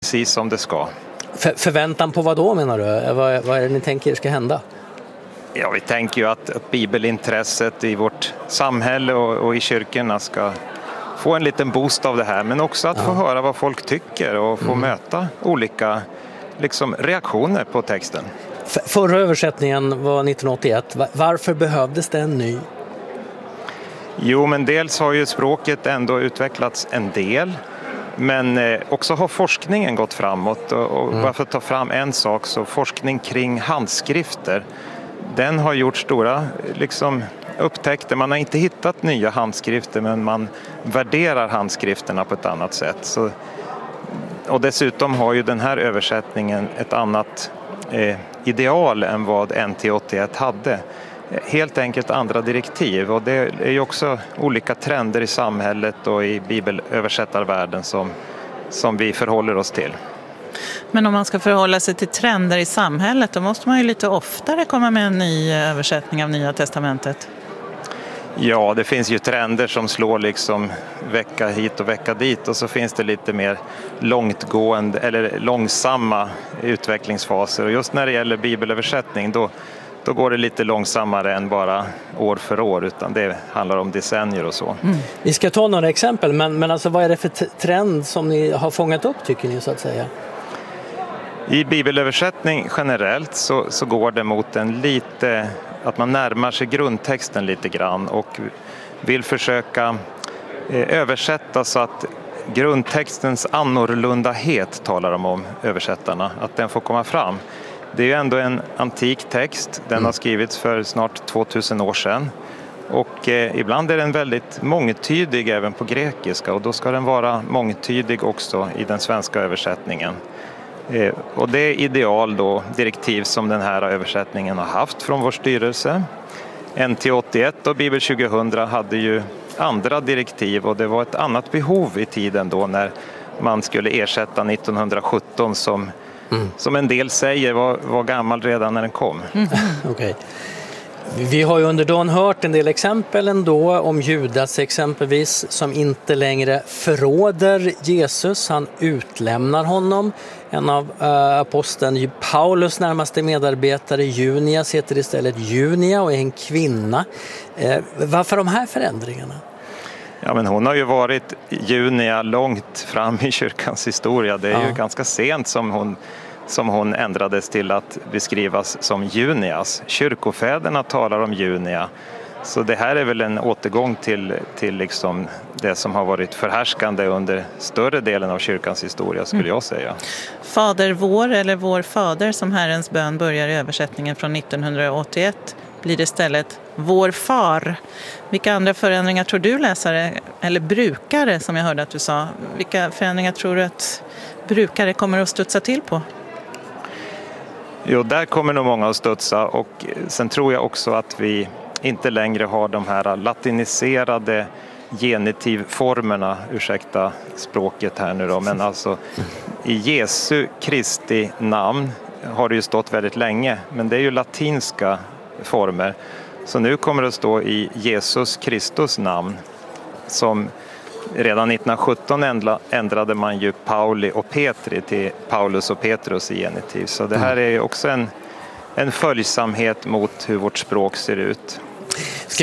precis som det ska. Förväntan på vad då menar du? Vad är det ni tänker ska hända? Ja, vi tänker ju att bibelintresset i vårt samhälle och i kyrkorna ska få en liten boost av det här, men också att få höra vad folk tycker och få möta olika reaktioner på texten. Förra översättningen var 1981. Varför behövdes det en ny? Jo, men dels har ju språket ändå utvecklats en del, men också har forskningen gått framåt. Och bara för att ta fram en sak, så forskning kring handskrifter, den har gjort stora upptäckter. Man har inte hittat nya handskrifter, men man värderar handskrifterna på ett annat sätt. Och dessutom har ju den här översättningen ett annat ideal än vad NT81 hade. Helt enkelt andra direktiv, och det är ju också olika trender i samhället och i bibelöversättarvärlden som vi förhåller oss till. Men om man ska förhålla sig till trender i samhället, då måste man ju lite oftare komma med en ny översättning av Nya testamentet. Ja, det finns ju trender som slår vecka hit och vecka dit, och så finns det lite mer långtgående eller långsamma utvecklingsfaser. Och just när det gäller bibelöversättning, då går det lite långsammare än bara år för år, utan det handlar om decennier och så. Vi ska ta några exempel, men alltså, vad är det för trend som ni har fångat upp, tycker ni, så att säga? I bibelöversättning generellt så går det mot att man närmar sig grundtexten lite grann och vill försöka översätta så att grundtextens annorlundahet, talar de om översättarna, att den får komma fram. Det är ju ändå en antik text, den har skrivits för snart 2000 år sedan, och ibland är den väldigt mångtydig även på grekiska, och då ska den vara mångtydig också i den svenska översättningen. Och det är ideal då, direktiv som den här översättningen har haft från vår styrelse. NT81 och Bibel 2000 hade ju andra direktiv, och det var ett annat behov i tiden då när man skulle ersätta 1917 som en del säger var gammal redan när den kom. Okej. Vi har ju under dagen hört en del exempel ändå om Judas exempelvis, som inte längre förråder Jesus, han utlämnar honom. En av aposteln Paulus närmaste medarbetare, Junias, heter istället Junia och är en kvinna. Varför de här förändringarna? Ja, men hon har ju varit Junia långt fram i kyrkans historia. Det är ju ganska sent som hon ändrades till att beskrivas som Junias. Kyrkofäderna talar om Junia. Så det här är väl en återgång till det som har varit förhärskande under större delen av kyrkans historia, skulle jag säga. Fader vår, eller vår fader, som Herrens bön börjar i översättningen från 1981, blir istället vår far. Vilka andra förändringar tror du, läsare, eller brukare som jag hörde att du sa, vilka förändringar tror du att brukare kommer att studsa till på? Jo, där kommer nog många att studsa, och sen tror jag också att vi inte längre har de här latiniserade genitivformerna, ursäkta språket här nu då, men alltså i Jesu Kristi namn har det ju stått väldigt länge, men det är ju latinska former. Så nu kommer det att stå i Jesus Kristus namn, som redan 1917 ändrade man ju Pauli och Petri till Paulus och Petrus i genitiv. Så det här är ju också en följsamhet mot hur vårt språk ser ut. Ska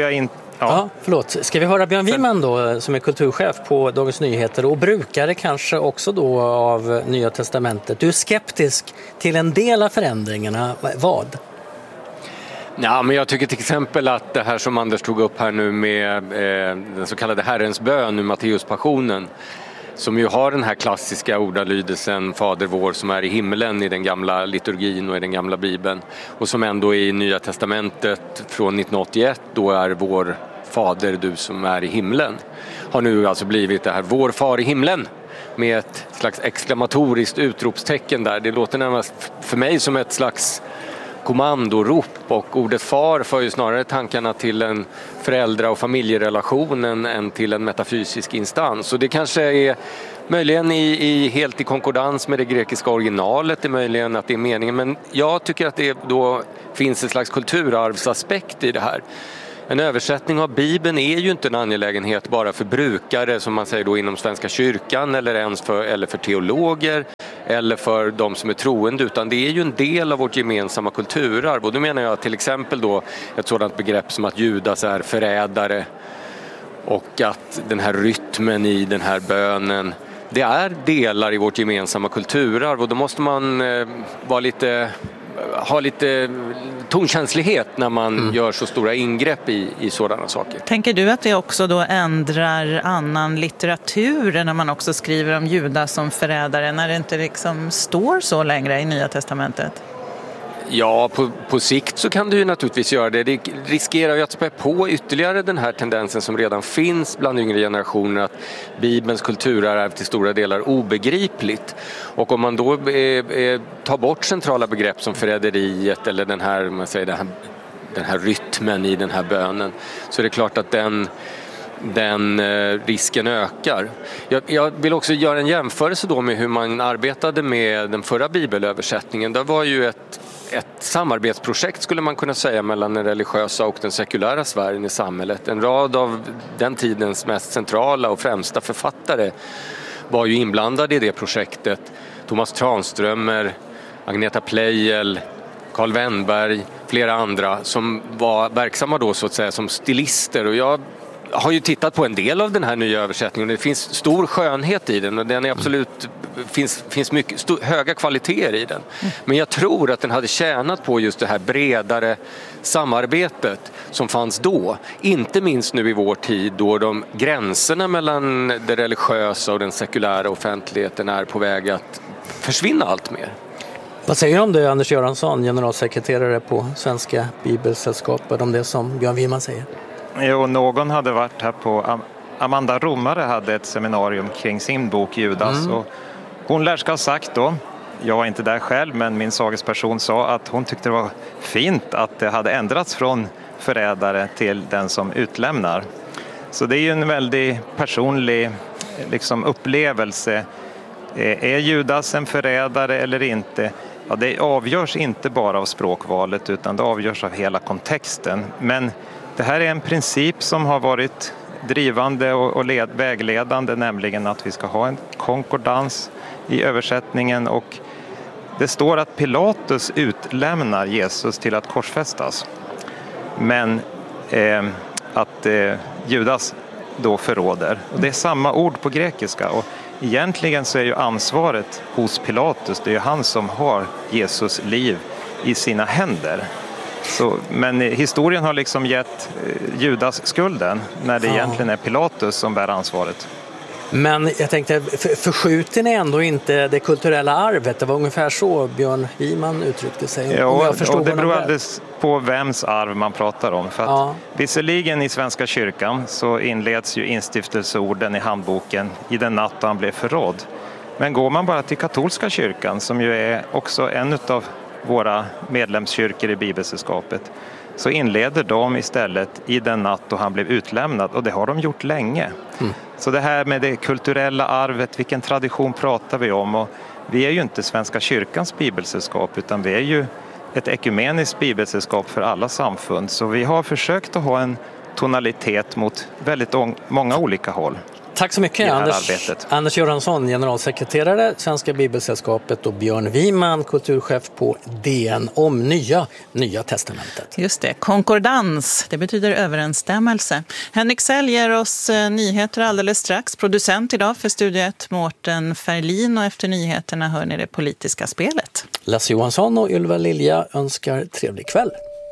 vi höra Björn Wiman då, som är kulturchef på Dagens Nyheter och brukare kanske också då av Nya testamentet. Du är skeptisk till en del av förändringarna. Vad? Ja, men jag tycker till exempel att det här som Anders tog upp här nu med den så kallade Herrens bön i Matteuspassionen, som ju har den här klassiska ordalydelsen Fader vår som är i himmelen i den gamla liturgin och i den gamla bibeln, och som ändå i Nya testamentet från 1981 då är vår fader du som är i himlen, har nu alltså blivit det här vår far i himlen med ett slags exklamatoriskt utropstecken där. Det låter närmast för mig som ett slags kommandorop, och ordet far för ju snarare tankarna till en föräldra- och familjerelation än till en metafysisk instans. Och det kanske är möjligen helt i konkordans med det grekiska originalet, det är möjligen att det är meningen, men jag tycker att det då finns en slags kulturarvsaspekt i det här. En översättning av Bibeln är ju inte en angelägenhet bara för brukare, som man säger då inom Svenska kyrkan, eller ens för teologer eller för de som är troende, utan det är ju en del av vårt gemensamma kulturarv. Och då menar jag till exempel då ett sådant begrepp som att Judas är förrädare, och att den här rytmen i den här bönen, det är delar i vårt gemensamma kulturarv, och då måste man ha lite tonkänslighet när man gör så stora ingrepp i sådana saker. Tänker du att det också då ändrar annan litteratur när man också skriver om Judas som förrädare, när det inte liksom står så längre i Nya testamentet? Ja, på sikt så kan du ju naturligtvis göra det. Det riskerar ju att spä på ytterligare den här tendensen som redan finns bland yngre generationer, att Bibelns kulturarv till stora delar är obegripligt. Och om man då tar bort centrala begrepp som förräderiet eller den här rytmen i den här bönen, så är det klart att den risken ökar. Jag vill också göra en jämförelse då med hur man arbetade med den förra bibelöversättningen. Det var ju ett samarbetsprojekt, skulle man kunna säga, mellan den religiösa och den sekulära sfären i samhället. En rad av den tidens mest centrala och främsta författare var ju inblandade i det projektet. Thomas Tranströmer, Agneta Pleijel, Carl Wennberg, flera andra som var verksamma då så att säga som stilister, och jag har ju tittat på en del av den här nya översättningen. Det finns stor skönhet i den, och den är absolut, finns mycket höga kvaliteter i den. Men jag tror att den hade tjänat på just det här bredare samarbetet som fanns då. Inte minst nu i vår tid, då gränserna mellan det religiösa och den sekulära offentligheten är på väg att försvinna allt mer. Vad säger du om det, Anders Göransson, generalsekreterare på Svenska Bibelsällskapet, om det som Björn Wiman säger? Jo, någon hade varit här på... Amanda Romare hade ett seminarium kring sin bok Judas. Och hon lär ska ha sagt då, jag var inte där själv, men min sagesperson sa att hon tyckte det var fint att det hade ändrats från förrädare till den som utlämnar. Så det är ju en väldigt personlig upplevelse. Är Judas en förrädare eller inte? Ja, det avgörs inte bara av språkvalet, utan det avgörs av hela kontexten. Men det här är en princip som har varit drivande och vägledande, nämligen att vi ska ha en konkordans i översättningen, och det står att Pilatus utlämnar Jesus till att korsfästas, men att Judas då förråder. Och det är samma ord på grekiska, och egentligen så är ju ansvaret hos Pilatus, det är ju han som har Jesus liv i sina händer. Men historien har gett Judas skulden, när det egentligen är Pilatus som bär ansvaret. Men jag tänkte, förskjuter ni ändå inte det kulturella arvet? Det var ungefär så Björn Wiman uttryckte sig. Ja, och det beror alldeles på vems arv man pratar om. För att visserligen i Svenska kyrkan så inleds ju instiftelseorden i handboken i den natt han blev förrådd. Men går man bara till katolska kyrkan, som ju är också en av våra medlemskyrkor i Bibelsällskapet, så inleder de istället i den natt då han blev utlämnad, och det har de gjort länge. Så det här med det kulturella arvet, vilken tradition pratar vi om? Och vi är ju inte Svenska kyrkans bibelsällskap, utan vi är ju ett ekumeniskt bibelsällskap för alla samfund. Så vi har försökt att ha en tonalitet mot väldigt många olika håll. Tack så mycket, Anders Göransson, generalsekreterare Svenska Bibelsällskapet, och Björn Wiman, kulturchef på DN, om nya testamentet. Just det, konkordans, det betyder överensstämmelse. Henrik Sell ger oss nyheter alldeles strax. Producent idag för Studio 1, Mårten Ferlin, och efter nyheterna hör ni det politiska spelet. Lasse Johansson och Ylva Lilja önskar trevlig kväll.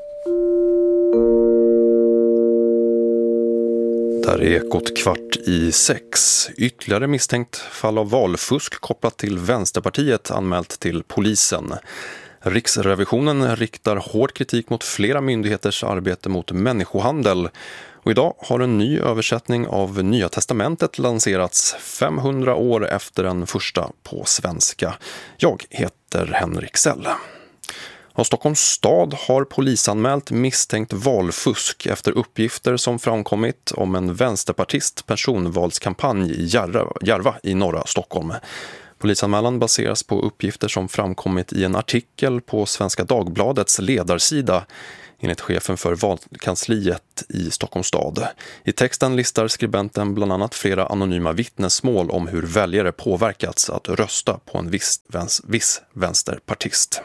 Där är Ekot 5:15. Ytterligare misstänkt fall av valfusk kopplat till Vänsterpartiet anmält till polisen. Riksrevisionen riktar hård kritik mot flera myndigheters arbete mot människohandel. Och idag har en ny översättning av Nya testamentet lanserats 500 år efter den första på svenska. Jag heter Henrik Sell. Och Stockholms stad har polisanmält misstänkt valfusk efter uppgifter som framkommit om en vänsterpartist personvalskampanj i Järva i norra Stockholm. Polisanmälan baseras på uppgifter som framkommit i en artikel på Svenska Dagbladets ledarsida. enligt chefen för valkansliet i Stockholms stad. I texten listar skribenten bland annat flera anonyma vittnesmål om hur väljare påverkats att rösta på en viss vänsterpartist.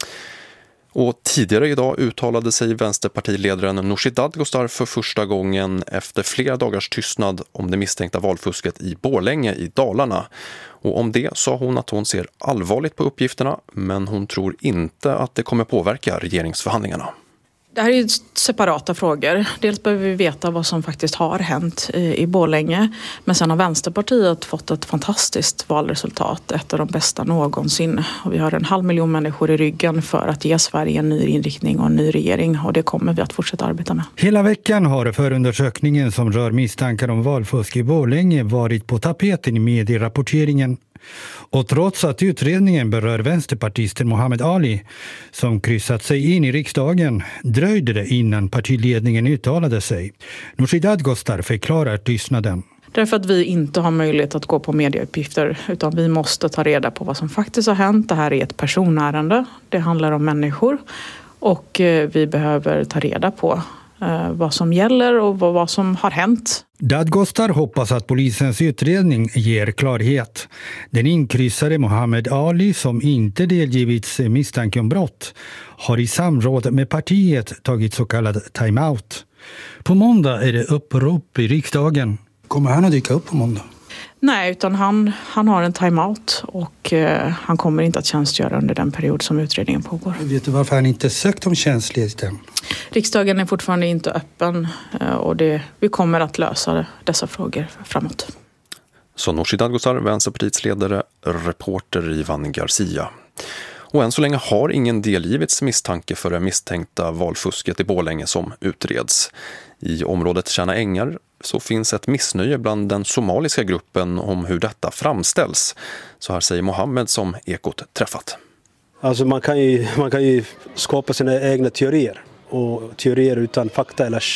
Och tidigare idag uttalade sig vänsterpartiledaren Nooshi Dadgostar för första gången efter flera dagars tystnad om det misstänkta valfusket i Borlänge i Dalarna. Och om det sa hon att hon ser allvarligt på uppgifterna, men hon tror inte att det kommer påverka regeringsförhandlingarna. Det här är ju separata frågor. Dels behöver vi veta vad som faktiskt har hänt i Borlänge. Men sen har Vänsterpartiet fått ett fantastiskt valresultat. Ett av de bästa någonsin. Och vi har 500 000 människor i ryggen för att ge Sverige en ny inriktning och en ny regering. Och det kommer vi att fortsätta arbeta med. Hela veckan har förundersökningen som rör misstankar om valfusk i Borlänge varit på tapeten i medierapporteringen. Och trots att utredningen berör vänsterpartisten Muhammad Ali som kryssat sig in i riksdagen dröjde det innan partiledningen uttalade sig. Nooshi Dadgostar förklarar tystnaden. Därför att vi inte har möjlighet att gå på medieuppgifter utan vi måste ta reda på vad som faktiskt har hänt. Det här är ett personärende, det handlar om människor och vi behöver ta reda på vad som gäller och vad som har hänt. Dadgostar hoppas att polisens utredning ger klarhet. Den inkryssade Muhammad Ali som inte delgivits misstanke om brott har i samråd med partiet tagit så kallad timeout. På måndag är det upprop i riksdagen. Kommer han att dyka upp på måndag? Nej, utan han har en timeout och han kommer inte att tjänstgöra under den period som utredningen pågår. Vet du varför han inte sökt om tjänstledighet? Riksdagen är fortfarande inte öppen och vi kommer att lösa dessa frågor framåt. Så Nooshi Dadgostar, Vänsterpartiets ledare, reporter Ivan Garcia. Och än så länge har ingen delgivits misstanke för det misstänkta valfusket i Borlänge som utreds. I området Tjärna Ängar så finns ett missnöje bland den somaliska gruppen om hur detta framställs. Så här säger Mohammed som Ekot träffat. Alltså man kan ju skapa sina egna teorier. Och teorier utan fakta eller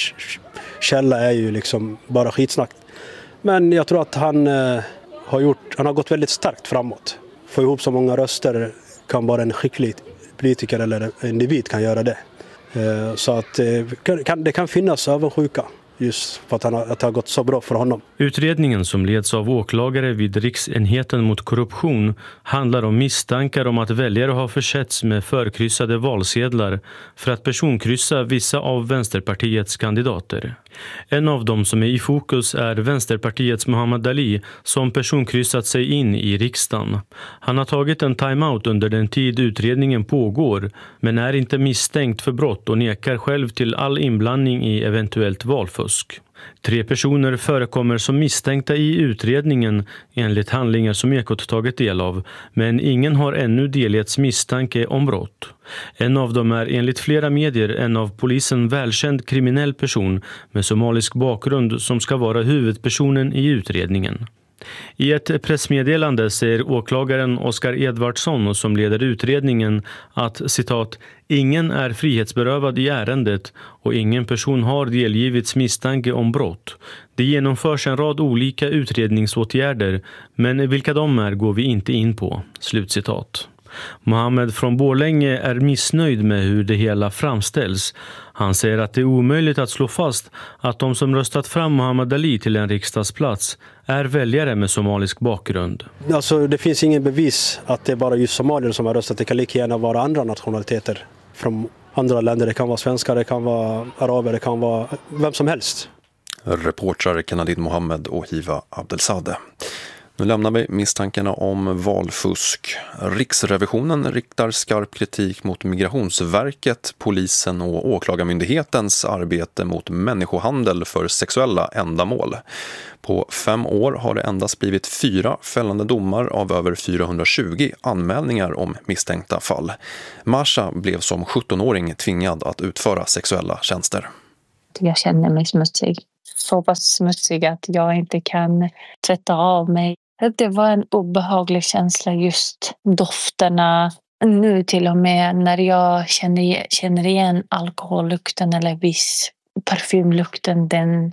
källa är ju liksom bara skitsnack. Men jag tror att han har gått väldigt starkt framåt. Få ihop så många röster kan bara en skicklig politiker eller individ kan göra det. Så att det kan finnas avundsjuka just för att det har gått så bra för honom. Utredningen som leds av åklagare vid Riksenheten mot korruption handlar om misstankar om att väljare har försetts med förkryssade valsedlar för att personkryssa vissa av Vänsterpartiets kandidater. En av dem som är i fokus är Vänsterpartiets Muhammad Ali som personkryssat sig in i riksdagen. Han har tagit en timeout under den tid utredningen pågår men är inte misstänkt för brott och nekar själv till all inblandning i eventuellt valfusk. 3 personer förekommer som misstänkta i utredningen enligt handlingar som Ekot tagit del av, men ingen har ännu delgetts misstanke om brott. En av dem är enligt flera medier en av polisen välkänd kriminell person med somalisk bakgrund som ska vara huvudpersonen i utredningen. I ett pressmeddelande säger åklagaren Oskar Edvardsson som leder utredningen att, citat, ingen är frihetsberövad i ärendet och ingen person har delgivits misstanke om brott. Det genomförs en rad olika utredningsåtgärder, men vilka de är går vi inte in på, slutcitat. Mohammed från Borlänge är missnöjd med hur det hela framställs. Han säger att det är omöjligt att slå fast att de som röstat fram Muhammad Ali till en riksdagsplats är väljare med somalisk bakgrund. Alltså det finns ingen bevis att det är bara just somalier som har röstat. Det kan lika gärna vara andra nationaliteter från andra länder. Det kan vara svenskar, det kan vara araber, det kan vara vem som helst. Reportrar Kenadid Mohammed och Hiva Abdelsade. Nu lämnar vi misstankarna om valfusk. Riksrevisionen riktar skarp kritik mot Migrationsverket, polisen och åklagarmyndighetens arbete mot människohandel för sexuella ändamål. På 5 år har det endast blivit 4 fällande domar av över 420 anmälningar om misstänkta fall. Marsha blev som 17-åring tvingad att utföra sexuella tjänster. Jag känner mig smutsig. Så pass smutsig att jag inte kan tvätta av mig. Det var en obehaglig känsla, just dofterna. Nu till och med när jag känner igen alkohollukten eller viss parfymlukten,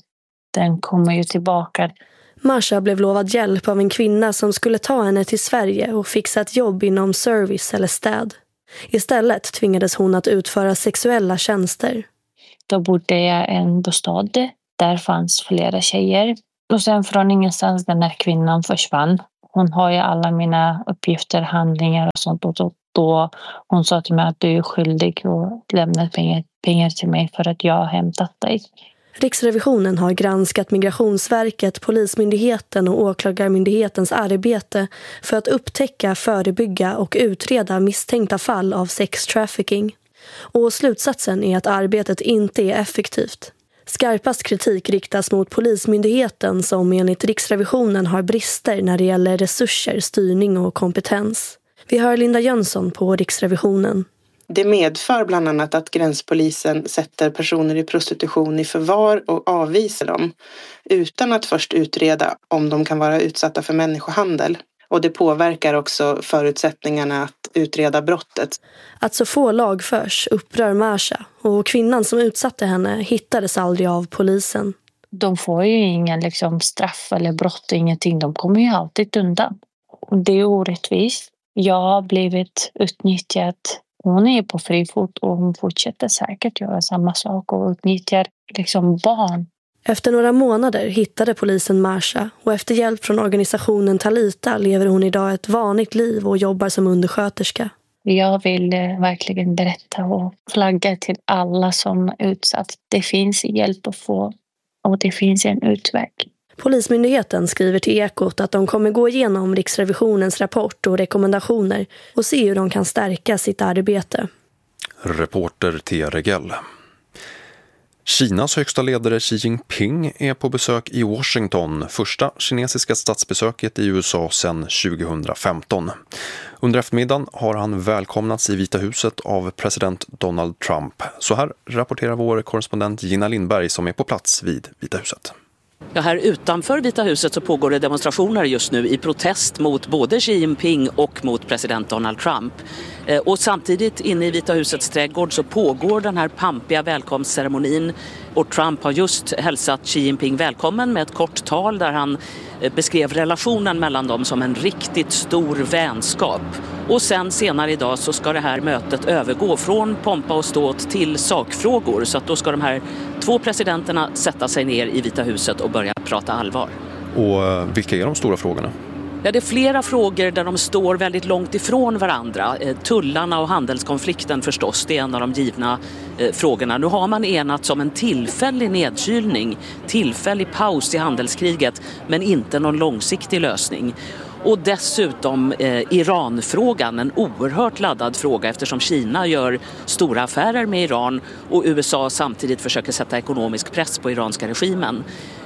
den kommer ju tillbaka. Marsha blev lovad hjälp av en kvinna som skulle ta henne till Sverige och fixa ett jobb inom service eller städ. Istället tvingades hon att utföra sexuella tjänster. Då bodde jag i en bostad. Där fanns flera tjejer. Och sen från ingenstans den här kvinnan försvann. Hon har ju alla mina uppgifter, handlingar och sånt. Och då hon sa till mig att du är skyldig och lämnat pengar till mig för att jag har hämtat dig. Riksrevisionen har granskat Migrationsverket, Polismyndigheten och Åklagarmyndighetens arbete för att upptäcka, förebygga och utreda misstänkta fall av sextrafficking. Och slutsatsen är att arbetet inte är effektivt. Skarpast kritik riktas mot Polismyndigheten som enligt Riksrevisionen har brister när det gäller resurser, styrning och kompetens. Vi hör Linda Jönsson på Riksrevisionen. Det medför bland annat att gränspolisen sätter personer i prostitution i förvar och avvisar dem utan att först utreda om de kan vara utsatta för människohandel. Och det påverkar också förutsättningarna att utreda brottet. Att så få lagförs upprör Marsha och kvinnan som utsatte henne hittades aldrig av polisen. De får ju ingen straff eller brott, ingenting. De kommer ju alltid undan. Det är orättvist. Jag har blivit utnyttjad. Hon är på fri fot och hon fortsätter säkert göra samma sak och utnyttjar barn. Efter några månader hittade polisen Marsha och efter hjälp från organisationen Talita lever hon idag ett vanligt liv och jobbar som undersköterska. Jag vill verkligen berätta och flagga till alla som är utsatt. Det finns hjälp att få och det finns en utväg. Polismyndigheten skriver till Ekot att de kommer gå igenom Riksrevisionens rapport och rekommendationer och se hur de kan stärka sitt arbete. Reporter T. Regell. Kinas högsta ledare Xi Jinping är på besök i Washington, första kinesiska statsbesöket i USA sedan 2015. Under eftermiddagen har han välkomnats i Vita huset av president Donald Trump. Så här rapporterar vår korrespondent Gina Lindberg som är på plats vid Vita huset. Ja, här utanför Vita huset så pågår det demonstrationer just nu i protest mot både Xi Jinping och mot president Donald Trump. Och samtidigt inne i Vita husets trädgård så pågår den här pampiga välkomstceremonin och Trump har just hälsat Xi Jinping välkommen med ett kort tal där han beskrev relationen mellan dem som en riktigt stor vänskap. Och sen senare idag så ska det här mötet övergå från pompa och ståt till sakfrågor så att då ska de här två presidenterna sätta sig ner i Vita huset och börja prata allvar. Och vilka är de stora frågorna? Ja, det är flera frågor där de står väldigt långt ifrån varandra. Tullarna och handelskonflikten förstås, det är en av de givna frågorna. Nu har man enats om en tillfällig nedkylning, tillfällig paus i handelskriget, men inte någon långsiktig lösning. Och dessutom Iranfrågan, en oerhört laddad fråga eftersom Kina gör stora affärer med Iran och USA samtidigt försöker sätta ekonomisk press på iranska regimen.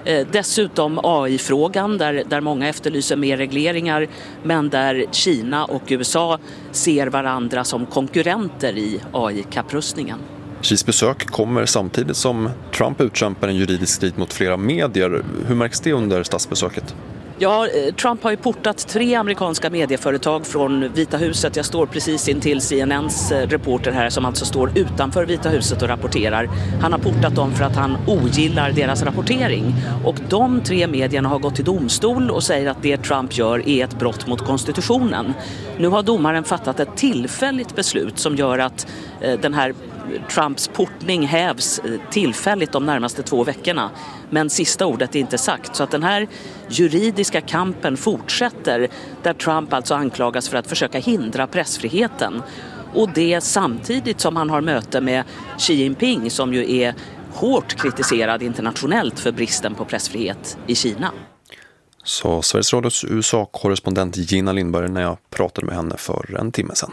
Dessutom AI-frågan där många efterlyser mer regleringar men där Kina och USA ser varandra som konkurrenter i AI-kapprustningen. Xis besök kommer samtidigt som Trump utkämpar en juridisk strid mot flera medier. Hur märks det under statsbesöket? Ja, Trump har ju portat 3 amerikanska medieföretag från Vita huset. Jag står precis intill CNNs reporter här som alltså står utanför Vita huset och rapporterar. Han har portat dem för att han ogillar deras rapportering. Och de 3 medierna har gått till domstol och säger att det Trump gör är ett brott mot konstitutionen. Nu har domaren fattat ett tillfälligt beslut som gör att den här Trumps portning hävs tillfälligt de närmaste 2 veckorna. Men sista ordet är inte sagt. Så att den här juridiska kampen fortsätter där Trump alltså anklagas för att försöka hindra pressfriheten. Och det samtidigt som han har möte med Xi Jinping som ju är hårt kritiserad internationellt för bristen på pressfrihet i Kina. Så Sveriges Radios USA-korrespondent Gina Lindberg när jag pratade med henne för en timme sedan.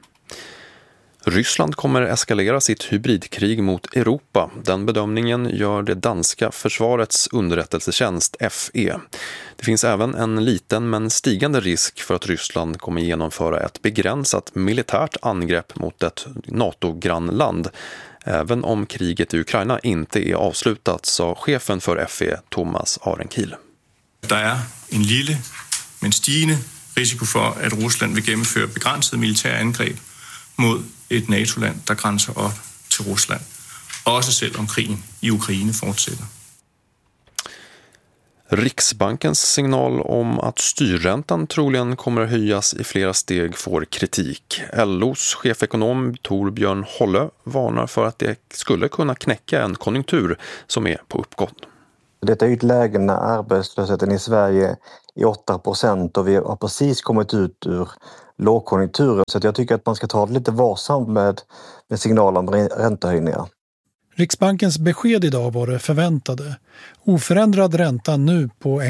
Ryssland kommer eskalera sitt hybridkrig mot Europa. Den bedömningen gör det danska försvarets underrättelsetjänst FE. Det finns även en liten men stigande risk för att Ryssland kommer genomföra ett begränsat militärt angrepp mot ett NATO-grannland. Även om kriget i Ukraina inte är avslutat, sa chefen för FE, Thomas Arenkiel. Det är en lille men stigande risiko för att Ryssland vill genomföra begränsade militära angrepp mot ett NATO-land, der grænser op til Rusland. Også selvom krigen i Ukraine fortsætter. Riksbankens signal om att styrräntan troligen kommer att höjas i flera steg får kritik. LOs chefekonom Torbjörn Holle varnar för att det skulle kunna knäcka en konjunktur som är på uppgång. Detta är ett läge när arbetslösheten i Sverige är 8% och vi har precis kommit ut ur lågkonjunkturen. Så jag tycker att man ska ta det lite varsamt med signaler om räntehöjningar. Riksbankens besked idag var det förväntade. Oförändrad ränta nu på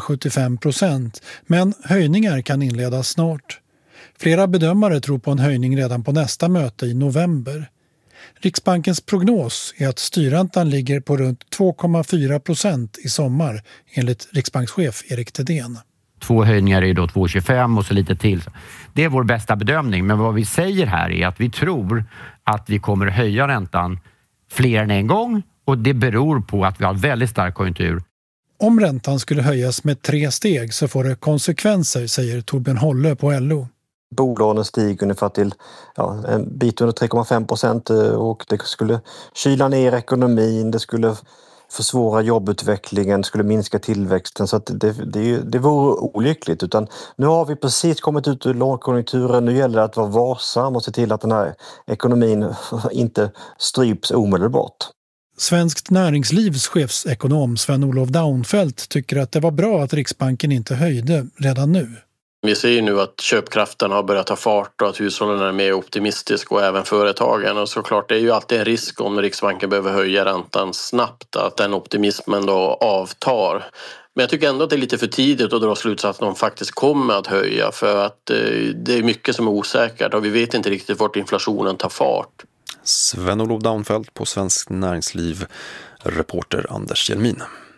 1,75%, men höjningar kan inledas snart. Flera bedömare tror på en höjning redan på nästa möte i november. Riksbankens prognos är att styrräntan ligger på runt 2,4% i sommar, enligt riksbankschef Erik Thedéen. 2 höjningar är då 2,25 och så lite till. Det är vår bästa bedömning, men vad vi säger här är att vi tror att vi kommer att höja räntan fler än en gång, och det beror på att vi har väldigt stark konjunktur. Om räntan skulle höjas med 3 steg så får det konsekvenser, säger Torbjörn Holle på LO. Bolånen stiger ungefär till en bit under 3,5% och det skulle kyla ner ekonomin, det skulle försvåra jobbutvecklingen, det skulle minska tillväxten, så att det vore olyckligt. Utan nu har vi precis kommit ut ur lågkonjunkturen, nu gäller det att vara varsam och se till att den här ekonomin inte stryps omedelbart. Svenskt Näringslivs chefsekonom Sven-Olof Daunfeldt tycker att det var bra att Riksbanken inte höjde redan nu. Vi ser nu att köpkraften har börjat ta fart och att hushållen är mer optimistiska och även företagen. Och såklart, det är ju alltid en risk om Riksbanken behöver höja räntan snabbt att den optimismen då avtar. Men jag tycker ändå att det är lite för tidigt att dra slutsatsen om de faktiskt kommer att höja, för att det är mycket som är osäkert och vi vet inte riktigt vart inflationen tar fart. Sven-Olof Daunfeldt på Svensk Näringsliv, reporter Anders Hjelmin.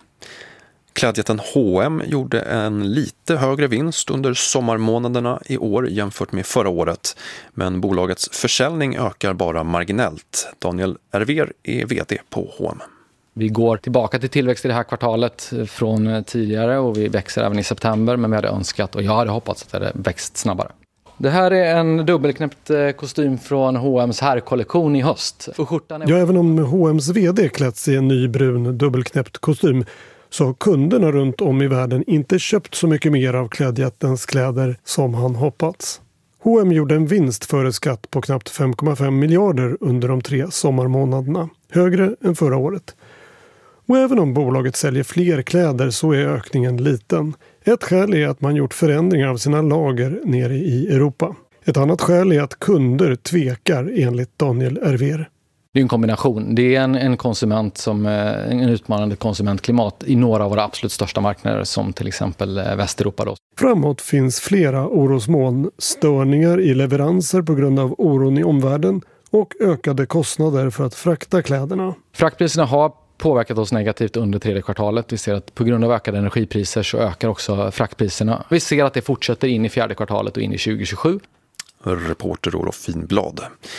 Klädjätten H&M gjorde en lite högre vinst under sommarmånaderna i år jämfört med förra året. Men bolagets försäljning ökar bara marginellt. Daniel Erver är vd på H&M. Vi går tillbaka till tillväxt i det här kvartalet från tidigare och vi växer även i september, men vi hade önskat och jag hade hoppats att det hade växt snabbare. Det här är en dubbelknäppt kostym från H&M's herrkollektion i höst. Ja, även om H&M's vd klätts i en ny brun dubbelknäppt kostym så har kunderna runt om i världen inte köpt så mycket mer av klädjättens kläder som han hoppats. H&M gjorde en vinst före skatt på knappt 5,5 miljarder under de 3 sommarmånaderna, högre än förra året. Och även om bolaget säljer fler kläder så är ökningen liten. Ett skäl är att man gjort förändringar av sina lager nere i Europa. Ett annat skäl är att kunder tvekar enligt Daniel Erver. Det är en kombination. Det är en konsument som en utmanande konsumentklimat i några av våra absolut största marknader som till exempel Västeuropa då. Framåt finns flera orosmoln, störningar i leveranser på grund av oron i omvärlden och ökade kostnader för att frakta kläderna. Fraktpriserna har påverkat oss negativt under 3:e kvartalet. Vi ser att på grund av ökade energipriser så ökar också fraktpriserna. Vi ser att det fortsätter in i 4:e kvartalet och in i 2027. Reporter Olof Finblad.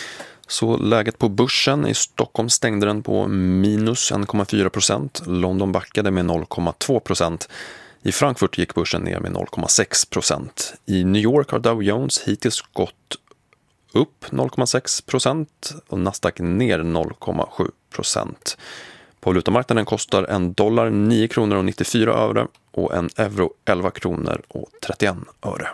Så läget på börsen i Stockholm stängde den på minus 1,4%. London backade med 0,2%. I Frankfurt gick börsen ner med 0,6%. I New York har Dow Jones hittills gått upp 0,6% och Nasdaq ner 0,7%. På valutamarknaden kostar en dollar 9 kronor och 94 öre och en euro 11 kronor och 31 öre.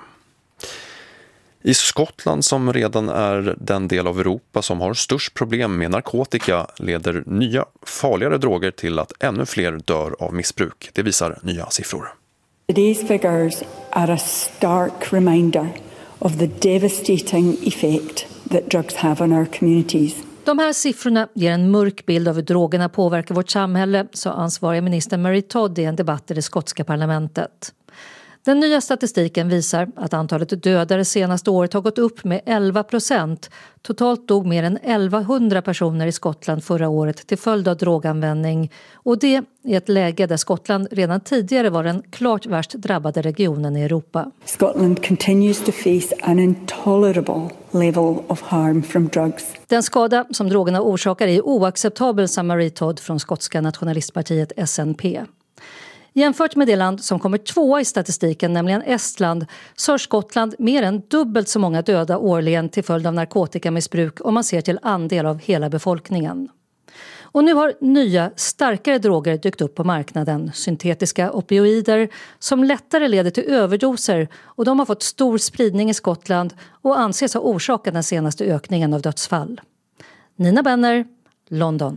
I Skottland, som redan är den del av Europa som har störst problem med narkotika, leder nya farligare droger till att ännu fler dör av missbruk. Det visar nya siffror. These figures are a stark reminder of the devastating effect that drugs have on our communities. De här siffrorna ger en mörk bild av hur drogerna påverkar vårt samhälle, sa ansvariga minister Mary Todd i en debatt i det skotska parlamentet. Den nya statistiken visar att antalet dödade senaste året har gått upp med 11%. Totalt dog mer än 1100 personer i Skottland förra året till följd av droganvändning. Och det i ett läge där Skottland redan tidigare var den klart värst drabbade regionen i Europa. Scotland continues to face an intolerable level of harm from drugs. Den skada som drogerna orsakar är oacceptabel, sa Mary Todd från skotska nationalistpartiet SNP. Jämfört med det land som kommer 2 i statistiken, nämligen Estland, så har Skottland mer än dubbelt så många döda årligen till följd av narkotikamissbruk om man ser till andel av hela befolkningen. Och nu har nya, starkare droger dykt upp på marknaden. Syntetiska opioider som lättare leder till överdoser, och de har fått stor spridning i Skottland och anses ha orsakat den senaste ökningen av dödsfall. Nina Benner, London.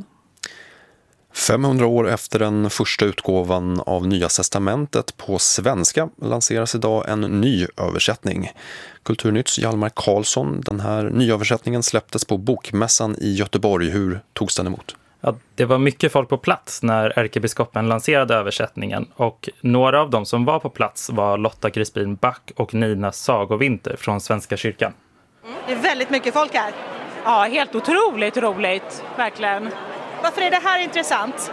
500 år efter den första utgåvan av Nya testamentet på svenska lanseras idag en ny översättning. Kulturnytts Hjalmar Karlsson, den här nyöversättningen släpptes på Bokmässan i Göteborg. Hur togs den emot? Ja, det var mycket folk på plats när ärkebiskopen lanserade översättningen, och några av dem som var på plats var Lotta Crispin Back och Nina Sagovinter från Svenska kyrkan. Det är väldigt mycket folk här. Ja, helt otroligt roligt, verkligen. Varför är det här intressant?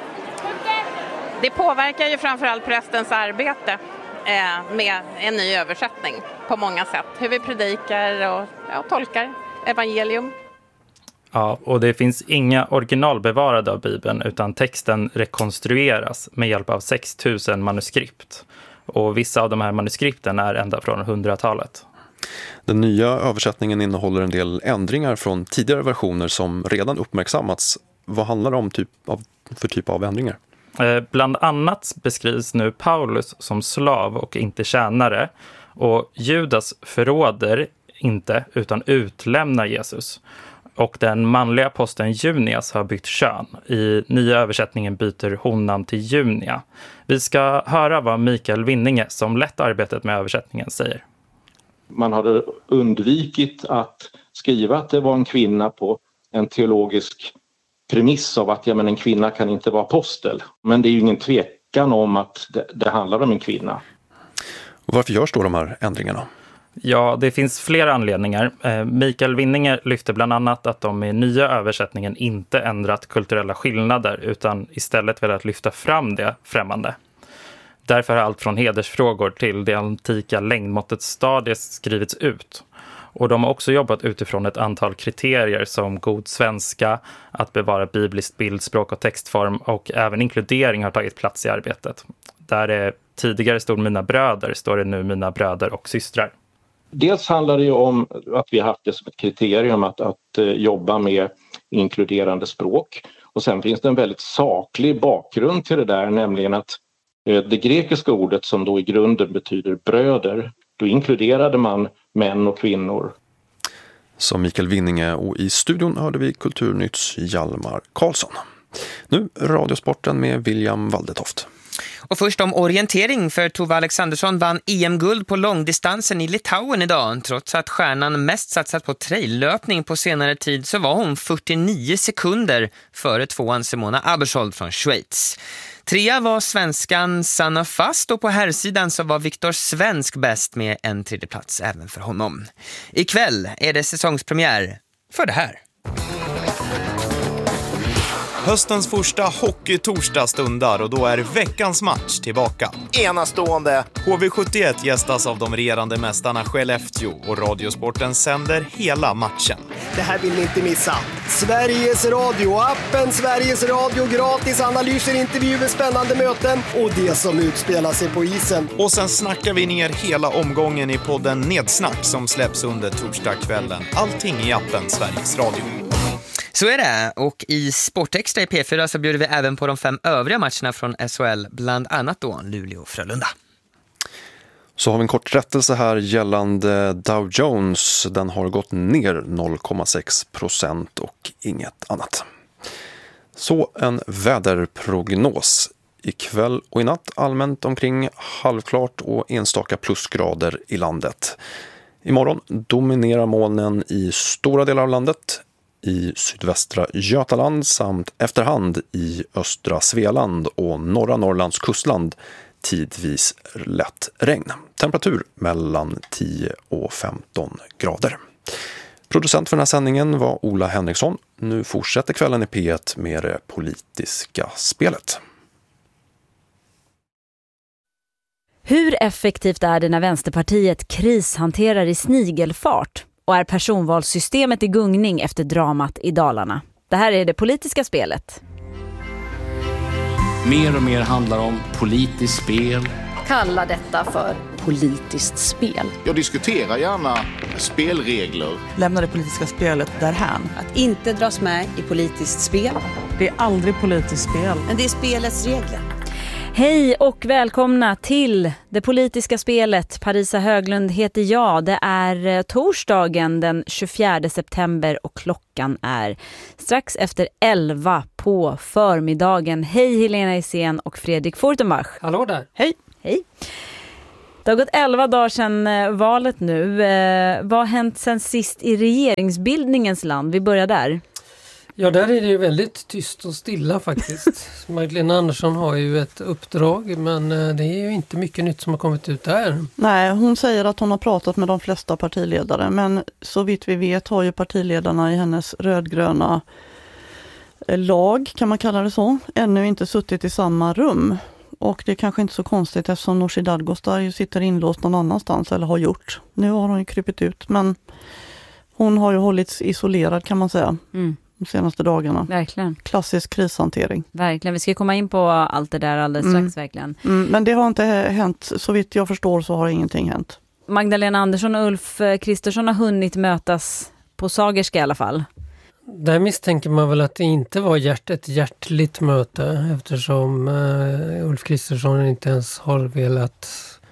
Det påverkar ju framförallt prästens arbete med en ny översättning på många sätt. Hur vi predikar och tolkar evangelium. Ja, och det finns inga originalbevarade av Bibeln, utan texten rekonstrueras med hjälp av 6000 manuskript. Och vissa av de här manuskripten är ända från 100-talet. Den nya översättningen innehåller en del ändringar från tidigare versioner som redan uppmärksammats. Vad handlar det om för typ av ändringar? Bland annat beskrivs nu Paulus som slav och inte tjänare. Och Judas förråder inte utan utlämnar Jesus. Och den manliga aposteln Junias har bytt kön. I nya översättningen byter hon namn till Junia. Vi ska höra vad Mikael Winninge som lett arbetet med översättningen säger. Man hade undvikit att skriva att det var en kvinna på en teologisk premiss av att en kvinna kan inte vara apostel. Men det är ju ingen tvekan om att det handlar om en kvinna. Och varför görs då de här ändringarna? Ja, det finns flera anledningar. Mikael Winninge lyfter bland annat att de i nya översättningen inte ändrat kulturella skillnader utan istället velat lyfta fram det främmande. Därför har allt från hedersfrågor till det antika längdmåttets stadie skrivits ut. Och de har också jobbat utifrån ett antal kriterier som god svenska, att bevara bibliskt bildspråk och textform, och även inkludering har tagit plats i arbetet. Där det tidigare stod mina bröder, står det nu mina bröder och systrar. Dels handlar det ju om att vi har haft det som ett kriterium att jobba med inkluderande språk. Och sen finns det en väldigt saklig bakgrund till det där, nämligen att det grekiska ordet som då i grunden betyder bröder, då inkluderade man män och kvinnor. Som Mikael Winninge, och i studion hörde vi Kulturnytts Hjalmar Karlsson. Nu Radiosporten med William Waldetoft. Och först om orientering, för Tove Alexandersson vann EM-guld på långdistansen i Litauen idag. Trots att stjärnan mest satsat på traillöpning på senare tid så var hon 49 sekunder före tvåan Simona Abersold från Schweiz. Trea var svenskan Sanna Fast, och på herrsidan så var Viktor Svensk bäst med en tredjeplats även för honom. Ikväll är det säsongspremiär för det här. Höstens första hockey-torsdag stundar och då är veckans match tillbaka. Enastående! HV71 gästas av de regerande mästarna Skellefteå och Radiosporten sänder hela matchen. Det här vill ni inte missa. Sveriges Radio, appen Sveriges Radio, gratis analyser, intervjuer, spännande möten och det som utspelar sig på isen. Och sen snackar vi ner hela omgången i podden Nedsnack som släpps under torsdagskvällen. Allting i appen Sveriges Radio. Så är det, och i Sportextra i P4 så bjuder vi även på de 5 övriga matcherna från SHL, bland annat då Luleå och Frölunda. Så har vi en kort rättelse här gällande Dow Jones. Den har gått ner 0,6% och inget annat. Så en väderprognos. Ikväll och i natt allmänt omkring halvklart och enstaka plusgrader i landet. Imorgon dominerar molnen i stora delar av landet. I sydvästra Götaland samt efterhand i östra Svealand och norra Norrlands kustland tidvis lätt regn. Temperatur mellan 10 och 15 grader. Producent för den här sändningen var Ola Henriksson. Nu fortsätter kvällen i P1 med det politiska spelet. Hur effektivt är det när Vänsterpartiet krishanterar i snigelfart? Och är personvalssystemet i gungning efter dramat i Dalarna? Det här är det politiska spelet. Mer och mer handlar om politiskt spel. Kalla detta för politiskt spel. Jag diskuterar gärna spelregler. Lämna det politiska spelet därhän. Att inte dras med i politiskt spel. Det är aldrig politiskt spel. Men det är spelets regler. Hej och välkomna till det politiska spelet. Parisa Höglund heter jag. Det är torsdagen den 24 september och klockan är strax efter 11 på förmiddagen. Hej Helena Isén och Fredrik Fortenbach. Hallå där. Hej. Hej. Det har gått 11 dagar sedan valet nu. Vad har hänt sedan sist i regeringsbildningens land? Vi börjar där. Ja, där är det ju väldigt tyst och stilla faktiskt. Magdalena Andersson har ju ett uppdrag, men det är ju inte mycket nytt som har kommit ut där. Nej, hon säger att hon har pratat med de flesta partiledare, men så vitt vi vet har ju partiledarna i hennes rödgröna lag, kan man kalla det så, ännu inte suttit i samma rum. Och det är kanske inte så konstigt eftersom Nooshi Dadgostar ju sitter inlåst någon annanstans eller har gjort. Nu har hon ju krypit ut, men hon har ju hållits isolerad kan man säga. De senaste dagarna. Verkligen. Klassisk krishantering. Verkligen. Vi ska komma in på allt det där alldeles strax verkligen. Men det har inte hänt. Så vitt jag förstår så har ingenting hänt. Magdalena Andersson och Ulf Kristersson har hunnit mötas på Sagerska i alla fall. Där misstänker man väl att det inte var ett hjärtligt möte eftersom Ulf Kristersson inte ens har velat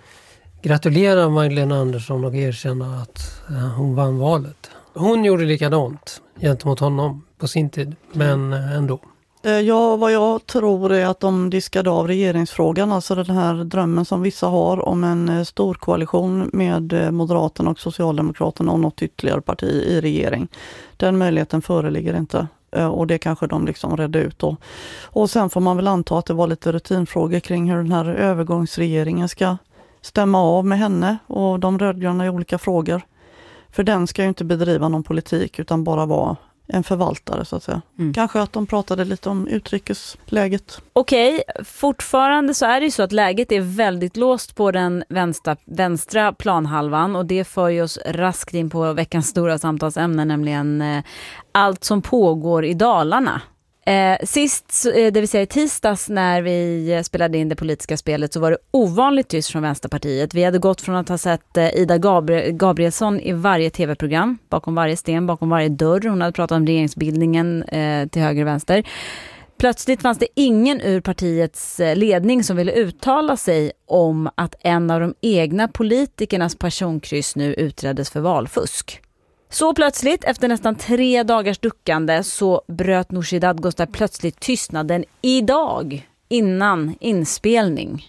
gratulera Magdalena Andersson och erkänna att hon vann valet. Hon gjorde likadant gentemot honom på sin tid, men ändå. Ja, vad jag tror är att de diskade av regeringsfrågan, alltså den här drömmen som vissa har om en stor koalition med Moderaterna och Socialdemokraterna och något ytterligare parti i regering. Den möjligheten föreligger inte och det kanske de liksom redde ut då. Och sen får man väl anta att det var lite rutinfrågor kring hur den här övergångsregeringen ska stämma av med henne och de rödgröna i olika frågor. För den ska ju inte bedriva någon politik utan bara vara en förvaltare så att säga. Kanske att de pratade lite om utrikesläget. Okej, fortfarande så är det ju så att läget är väldigt låst på den vänstra planhalvan och det för ju oss raskt in på veckans stora samtalsämne, nämligen allt som pågår i Dalarna. Sist, det vill säga i tisdags när vi spelade in det politiska spelet, så var det ovanligt tyst från Vänsterpartiet. Vi hade gått från att ha sett Ida Gabrielsson i varje tv-program, bakom varje sten, bakom varje dörr. Hon hade pratat om regeringsbildningen till höger och vänster. Plötsligt fanns det ingen ur partiets ledning som ville uttala sig om att en av de egna politikernas personkryss nu utreddes för valfusk. Så plötsligt, efter nästan 3 dagars duckande, så bröt Nooshi Dadgostar plötsligt tystnaden idag, innan inspelning.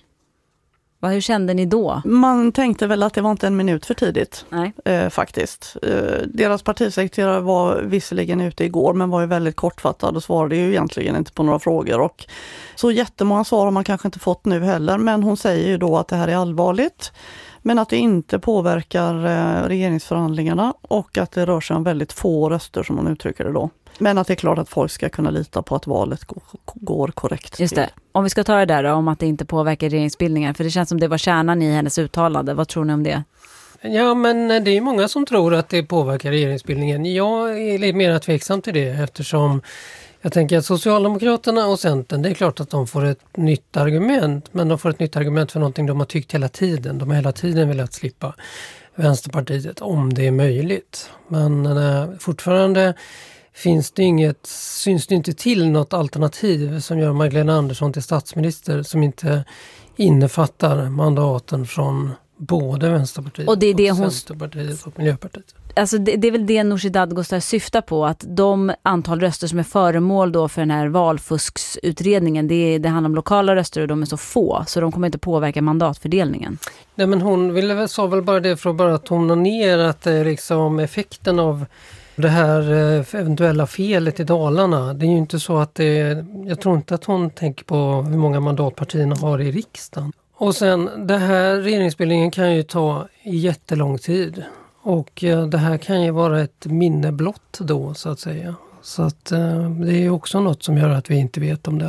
Hur kände ni då? Man tänkte väl att det var inte en minut för tidigt. Nej. Faktiskt. Deras partisekreterare var visserligen ute igår men var ju väldigt kortfattad och svarade ju egentligen inte på några frågor. Och så jättemånga svar har man kanske inte fått nu heller, men hon säger ju då att det här är allvarligt. Men att det inte påverkar regeringsförhandlingarna och att det rör sig om väldigt få röster som hon uttrycker det då. Men att det är klart att folk ska kunna lita på att valet går korrekt. Just det. Om vi ska ta det där då, om att det inte påverkar regeringsbildningen, för det känns som det var kärnan i hennes uttalande. Vad tror ni om det? Ja, men det är många som tror att det påverkar regeringsbildningen. Jag är lite mer tveksam till det eftersom jag tänker att Socialdemokraterna och Centern, det är klart att de får ett nytt argument, men de får ett nytt argument för någonting de har tyckt hela tiden. De har hela tiden velat slippa Vänsterpartiet om det är möjligt. Men fortfarande syns det inte till något alternativ som gör Magdalena Andersson till statsminister som inte innefattar mandaten från både Vänsterpartiet och Centerpartiet och Miljöpartiet. Alltså det är väl det Nooshi Dadgostar syftar på, att de antal röster som är föremål då för den här valfusksutredningen, det handlar om lokala röster och de är så få så de kommer inte påverka mandatfördelningen. Nej, men hon sa väl bara det för att bara tona ner att liksom effekten av det här eventuella felet i Dalarna, det är ju inte så att jag tror inte att hon tänker på hur många mandatpartierna har i riksdagen. Och sen, det här regeringsbildningen kan ju ta jättelång tid. Och det här kan ju vara ett minne blott då, så att säga. Så att det är ju också något som gör att vi inte vet om det här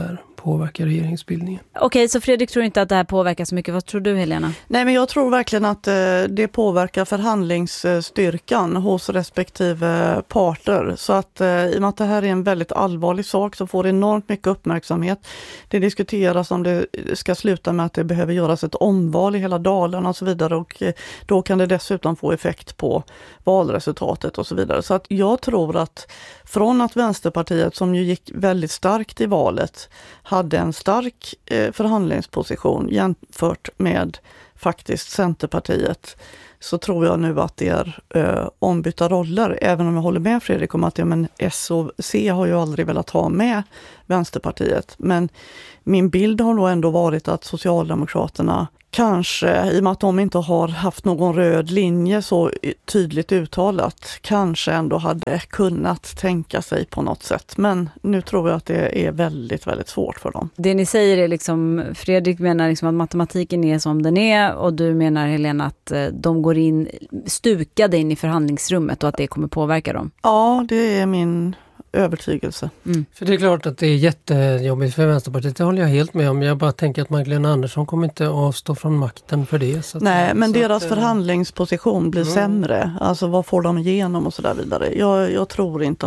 påverka regeringsbildningen. Okej, så Fredrik tror inte att det här påverkar så mycket. Vad tror du, Helena? Nej, men jag tror verkligen att det påverkar förhandlingsstyrkan hos respektive parter. Så att i och med att det här är en väldigt allvarlig sak så får det enormt mycket uppmärksamhet. Det diskuteras om det ska sluta med att det behöver göras ett omval i hela Dalarna och så vidare. Och då kan det dessutom få effekt på valresultatet och så vidare. Så att jag tror att från att Vänsterpartiet, som ju gick väldigt starkt i valet, hade en stark förhandlingsposition jämfört med faktiskt Centerpartiet, så tror jag nu att det är ombytta roller. Även om jag håller med Fredrik om att S och C har ju aldrig velat ha med Vänsterpartiet. Men min bild har nog ändå varit att Socialdemokraterna kanske, i och med att de inte har haft någon röd linje så tydligt uttalat, kanske ändå hade kunnat tänka sig på något sätt. Men nu tror jag att det är väldigt, väldigt svårt för dem. Det ni säger är liksom, Fredrik menar liksom att matematiken är som den är, och du menar, Helena, att de går in stukade in i förhandlingsrummet och att det kommer påverka dem. Ja, det är min övertygelse. För det är klart att det är jättejobbigt för Vänsterpartiet, det håller jag helt med om. Jag bara tänker att Magdalena Andersson kommer inte avstå från makten för det. Så nej, men deras förhandlingsposition blir sämre. Alltså vad får de igenom och så där vidare. Jag tror inte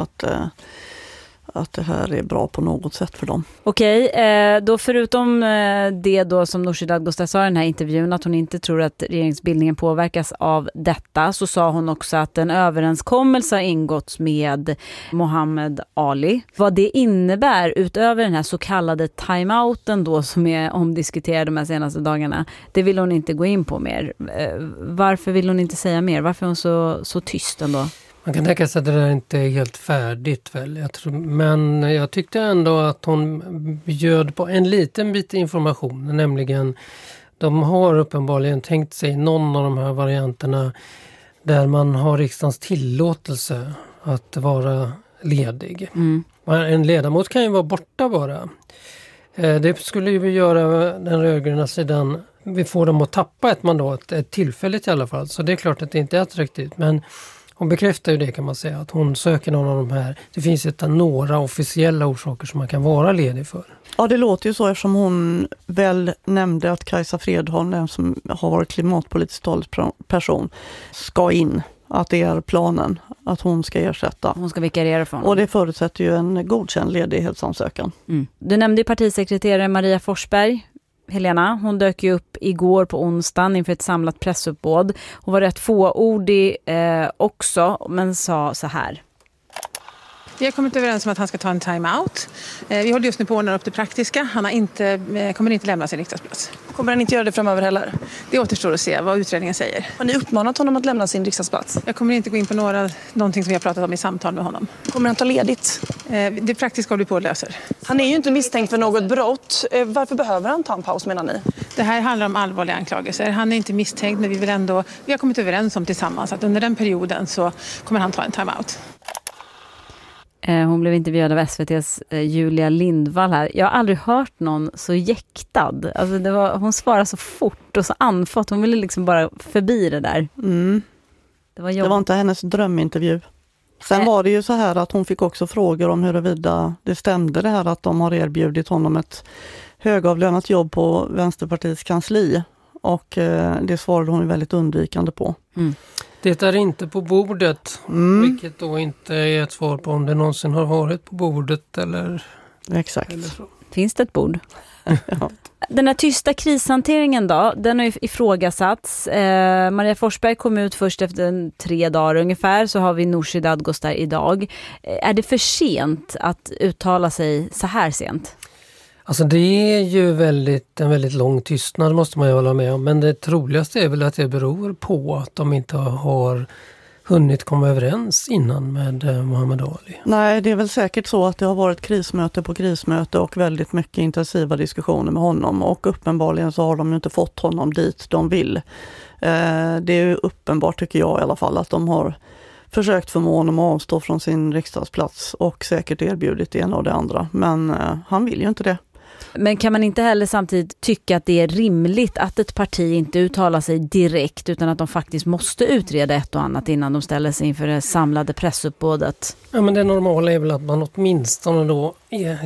att det här är bra på något sätt för dem. Okej, då förutom det då som Nooshi Dadgostar sa i den här intervjun, att hon inte tror att regeringsbildningen påverkas av detta, så sa hon också att en överenskommelse har ingåtts med Mohammed Ali. Vad det innebär utöver den här så kallade timeouten då, som är omdiskuterad de här senaste dagarna, det vill hon inte gå in på mer. Varför vill hon inte säga mer? Varför är hon så tyst ändå? Man kan tänka sig att det där inte är helt färdigt väl. Men jag tyckte ändå att hon bjöd på en liten bit information. Nämligen, de har uppenbarligen tänkt sig någon av de här varianterna där man har riksdagens tillåtelse att vara ledig. En ledamot kan ju vara borta bara. Det skulle ju göra den rödgröna sidan, vi får dem att tappa ett mandat, ett tillfälligt i alla fall. Så det är klart att det inte är attraktivt, men hon bekräftar ju det, kan man säga, att hon söker någon av de här. Det finns några officiella orsaker som man kan vara ledig för. Ja, det låter ju så, eftersom hon väl nämnde att Kajsa Fredholm, den som har varit klimatpolitisk talesperson, ska in. Att det är planen, att hon ska ersätta. Hon ska vikariera för honom. Och det förutsätter ju en godkänd ledighetsansökan. Du nämnde partisekreterare Maria Forsberg. Helena, hon dök ju upp igår på onsdagen inför ett samlat pressuppbåd. Hon var rätt fåordig också, men sa så här. Vi har kommit överens om att han ska ta en time-out. Vi håller just nu på att ordna upp det praktiska. Han kommer inte lämna sin riksdagsplats. Kommer han inte göra det framöver heller? Det återstår att se vad utredningen säger. Har ni uppmanat honom att lämna sin riksdagsplats? Jag kommer inte gå in på någonting som vi har pratat om i samtal med honom. Kommer han ta ledigt? Det praktiska håller vi på att lösa. Han är ju inte misstänkt för något brott. Varför behöver han ta en paus, menar ni? Det här handlar om allvarliga anklagelser. Han är inte misstänkt, men vi har kommit överens om tillsammans att under den perioden så kommer han ta en time-out. Hon blev intervjuad av SVT:s Julia Lindvall här. Jag har aldrig hört någon så jäktad. Alltså hon svarade så fort och så andfått. Hon ville liksom bara förbi det där. Det var inte hennes drömintervju. Sen var det ju så här att hon fick också frågor om huruvida det stämde det här att de har erbjudit honom ett högavlönat jobb på Vänsterpartiets kansli. Och det svarade hon väldigt undvikande på. Det är inte på bordet, vilket då inte är ett svar på om det någonsin har varit på bordet eller... Exakt. Eller så. Finns det ett bord? Ja. Den här tysta krishanteringen då, den har ju ifrågasatts. Maria Forsberg kom ut först efter 3 dagar ungefär, så har vi Nooshi Dadgostar idag. Är det för sent att uttala sig så här sent? Alltså det är ju en väldigt lång tystnad, måste man ju hålla med om. Men det troligaste är väl att det beror på att de inte har hunnit komma överens innan med Mohammed Ali. Nej, det är väl säkert så att det har varit krismöte på krismöte och väldigt mycket intensiva diskussioner med honom. Och uppenbarligen så har de ju inte fått honom dit de vill. Det är ju uppenbart, tycker jag i alla fall, att de har försökt förmå honom att avstå från sin riksdagsplats och säkert erbjudit det ena och det andra. Men han vill ju inte det. Men kan man inte heller samtidigt tycka att det är rimligt att ett parti inte uttalar sig direkt, utan att de faktiskt måste utreda ett och annat innan de ställer sig inför det samlade pressuppbådet? Ja, men det normala är väl att man åtminstone då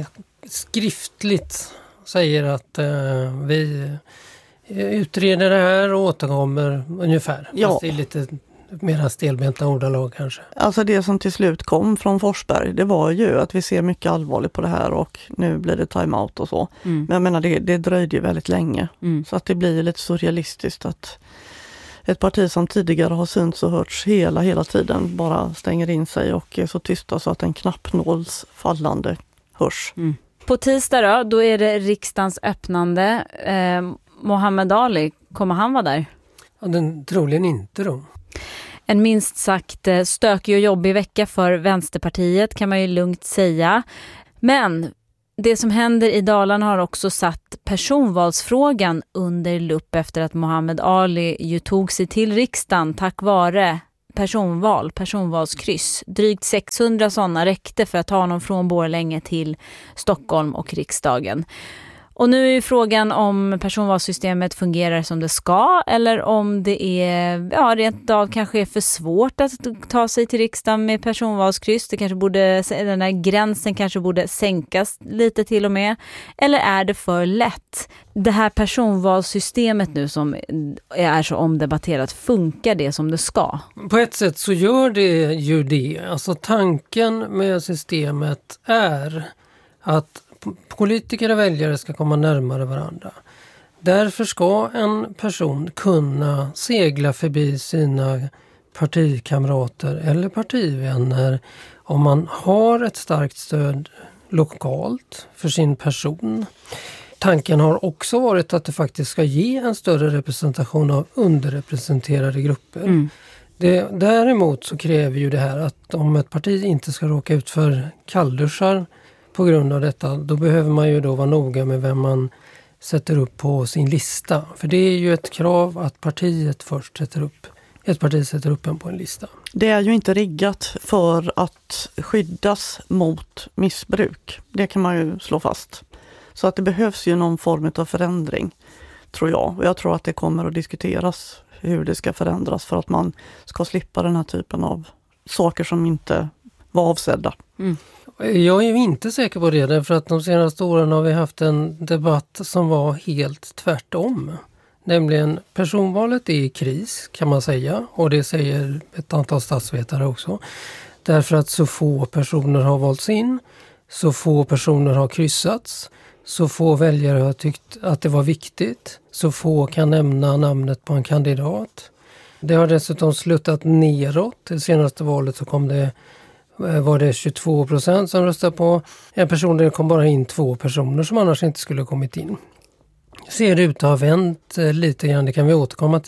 skriftligt säger att vi utreder det här och återkommer ungefär. Ja. Fast det är lite mer stelbenta ordalag kanske. Alltså det som till slut kom från Forsberg, det var ju att vi ser mycket allvarligt på det här och nu blir det time-out och så. Men jag menar det dröjde ju väldigt länge. Så att det blir ju lite surrealistiskt att ett parti som tidigare har synts och hörts hela tiden bara stänger in sig och är så tysta så att en knappnåls fallande hörs. På tisdag då är det riksdagens öppnande. Mohammed Ali, kommer han vara där? Ja, troligen inte då. En minst sagt stökig och jobbig vecka för Vänsterpartiet kan man ju lugnt säga. Men det som händer i Dalarna har också satt personvalsfrågan under lupp efter att Mohammed Ali ju tog sig till riksdagen tack vare personvalskryss. Drygt 600 sådana räckte för att ta honom från Borlänge till Stockholm och riksdagen. Och nu är ju frågan om personvalssystemet fungerar som det ska eller om det är rent av kanske är för svårt att ta sig till riksdagen med personvalskryss. Den här gränsen kanske borde sänkas lite till och med. Eller är det för lätt? Det här personvalssystemet nu som är så omdebatterat, funkar det som det ska? På ett sätt så gör det ju det. Alltså tanken med systemet är att politiker och väljare ska komma närmare varandra. Därför ska en person kunna segla förbi sina partikamrater eller partivänner om man har ett starkt stöd lokalt för sin person. Tanken har också varit att det faktiskt ska ge en större representation av underrepresenterade grupper. Däremot så kräver ju det här att om ett parti inte ska råka ut för kallduschar på grund av detta, då behöver man ju då vara noga med vem man sätter upp på sin lista. För det är ju ett krav att ett parti sätter upp en på en lista. Det är ju inte riggat för att skyddas mot missbruk. Det kan man ju slå fast. Så att det behövs ju någon form av förändring, tror jag. Och jag tror att det kommer att diskuteras hur det ska förändras för att man ska slippa den här typen av saker som inte var avsedda. Jag är ju inte säker på det, därför att de senaste åren har vi haft en debatt som var helt tvärtom. Nämligen personvalet är i kris kan man säga, och det säger ett antal statsvetare också. Därför att så få personer har valts in, så få personer har kryssats, så få väljare har tyckt att det var viktigt, så få kan nämna namnet på en kandidat. Det har dessutom sluttat neråt. Det senaste valet så var det 22% som röstade på en person. Det kom bara in 2 personer som annars inte skulle kommit in. Ser det ut att ha vänt lite grann, det kan vi återkomma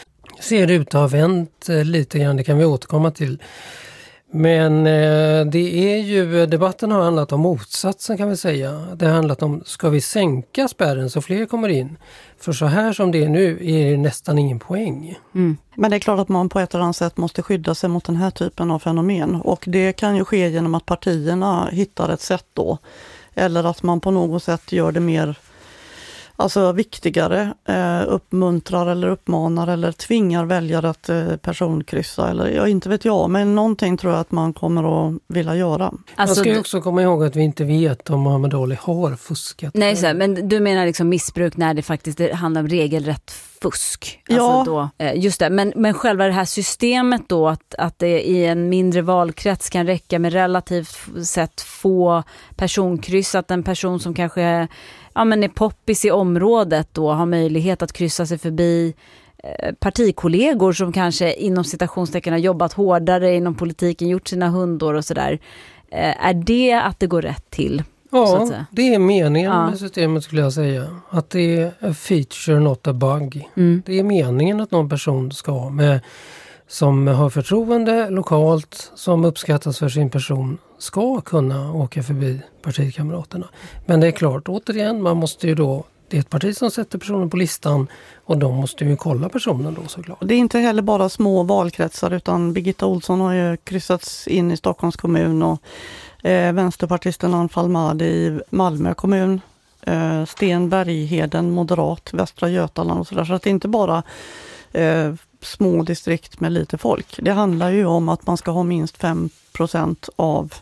till. Men debatten har handlat om motsatsen kan vi säga. Det har handlat om, ska vi sänka spärren så fler kommer in? För så här som det är nu är det nästan ingen poäng. Men det är klart att man på ett eller annat sätt måste skydda sig mot den här typen av fenomen. Och det kan ju ske genom att partierna hittar ett sätt då. Eller att man på något sätt gör det mer viktigare, uppmuntrar eller uppmanar eller tvingar väljare att personkryssa eller inte vet jag, men någonting tror jag att man kommer att vilja göra. Man ska ju också komma ihåg att vi inte vet om Mohammed Ali har fuskat. Nej, men du menar liksom missbruk när det faktiskt handlar om regelrätt fusk. Ja. Just det, men själva det här systemet då att det i en mindre valkrets kan räcka med relativt sett få personkryss, att en person som kanske är poppis i området då har möjlighet att kryssa sig förbi partikollegor som kanske inom citationstecken har jobbat hårdare inom politiken, gjort sina hundår och sådär. Är det att det går rätt till? Ja, det är meningen med systemet skulle jag säga. Att det är a feature, not a bug. Det är meningen att någon person som har förtroende lokalt, som uppskattas för sin person, ska kunna åka förbi partikamraterna. Men det är klart, återigen, man måste ju då, det är ett parti som sätter personen på listan och de måste ju kolla personen då såklart. Det är inte heller bara små valkretsar, utan Birgitta Olsson har ju kryssats in i Stockholms kommun och vänsterpartisten Anfal Madi i Malmö kommun, Sten Bergheden, moderat, Västra Götaland och sådär. Så att det är inte bara små distrikt med lite folk. Det handlar ju om att man ska ha minst 5% av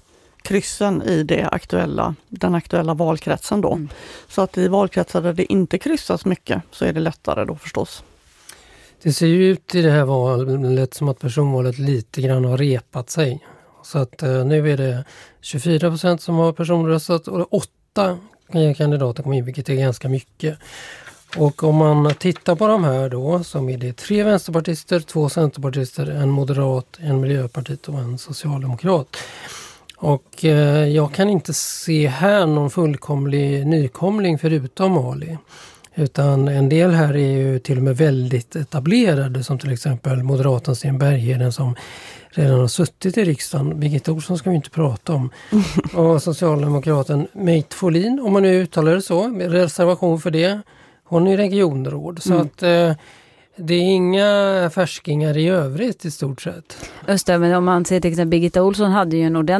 kryssen i den aktuella valkretsen då. Så att i valkretsar där det inte kryssas mycket så är det lättare då förstås. Det ser ju ut i det här valet som att personvalet lite grann har repat sig. Så att nu är det 24% som har personröstat och 8 kandidater kom in, vilket är ganska mycket. Och om man tittar på de här då, så är det 3 vänsterpartister, 2 centerpartister, en moderat, en miljöpartist och en socialdemokrat. Och jag kan inte se här någon fullkomlig nykomling förutom Ali. Utan en del här är ju till och med väldigt etablerade, som till exempel moderaten Sten Bergheden som redan har suttit i riksdagen. Birgitta Olsson ska vi inte prata om. Och socialdemokraten Meit Folin, om man nu uttalar det så, med reservation för det. Hon är regionråd. Så att det är inga färskingar i övrigt i stort sett. Just det, men om man ser till exempel Birgitta Olsson hade ju en ordentlig